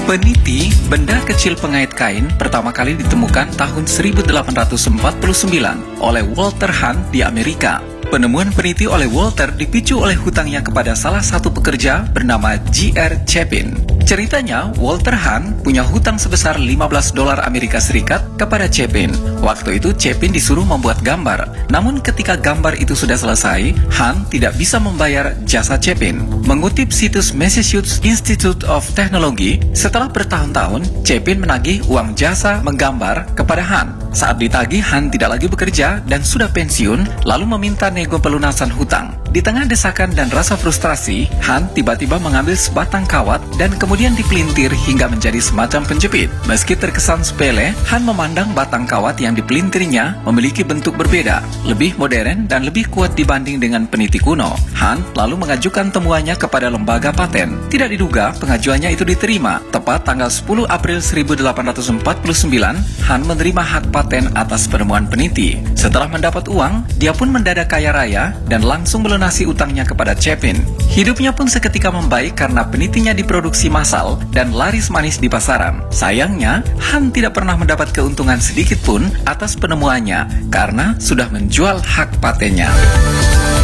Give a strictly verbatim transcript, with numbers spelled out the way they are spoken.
Peniti, benda kecil pengait kain, pertama kali ditemukan tahun seribu delapan ratus empat puluh sembilan oleh Walter Hunt di Amerika. Penemuan peniti oleh Walter dipicu oleh hutangnya kepada salah satu pekerja bernama J R Chapin. Ceritanya, Walter Hunt punya hutang sebesar lima belas dolar Amerika Serikat kepada Chapin. Waktu itu Chapin disuruh membuat gambar. Namun ketika gambar itu sudah selesai, Hunt tidak bisa membayar jasa Chapin. Mengutip situs Massachusetts Institute of Technology, setelah bertahun-tahun, Chapin menagih uang jasa menggambar kepada Hunt. Saat ditagih, Hunt tidak lagi bekerja dan sudah pensiun, lalu meminta nego pelunasan hutang. Di tengah desakan dan rasa frustrasi, Hunt tiba-tiba mengambil sebatang kawat dan kemudian dipelintir hingga menjadi semacam penjepit. Meski terkesan sepele, Hunt memandang batang kawat yang dipelintirnya memiliki bentuk berbeda, lebih modern dan lebih kuat dibanding dengan peniti kuno. Hunt lalu mengajukan temuannya kepada lembaga paten. Tidak diduga pengajuannya itu diterima. Tepat tanggal sepuluh April seribu delapan ratus empat puluh sembilan, Hunt menerima hak paten atas penemuan peniti. Setelah mendapat uang, dia pun mendadak kaya raya dan langsung melunasi utangnya kepada Chapin. Hidupnya pun seketika membaik karena penitinya diproduksi massal dan laris manis di pasaran. Sayangnya, Hunt tidak pernah mendapat keuntungan sedikit pun atas penemuannya karena sudah menjual hak patennya.